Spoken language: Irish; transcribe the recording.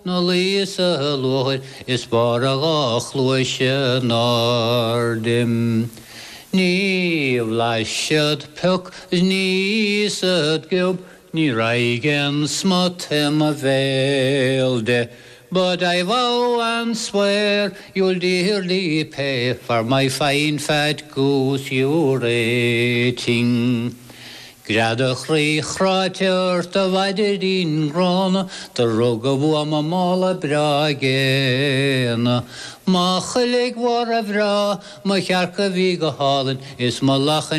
na lísa lóir is bar a gachlúise nádim. Ní bhlaisiad puc níosad gub, ní raigen smutim a veilde. But I vow and swear you'll dearly pay for my fine fat goose you're eating. Gradach rí chráteir a bhaidir dín grána, the rug a bua ma mála bragéna. Ma chulig war a bhrá, ma chearca bhí go hálinn, is ma lachan